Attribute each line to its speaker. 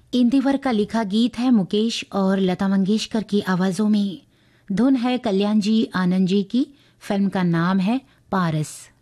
Speaker 1: इंदिवर का लिखा गीत है मुकेश और लता मंगेशकर की आवाजों में। धुन है कल्याण जी आनंद जी की। फिल्म का नाम है पारस।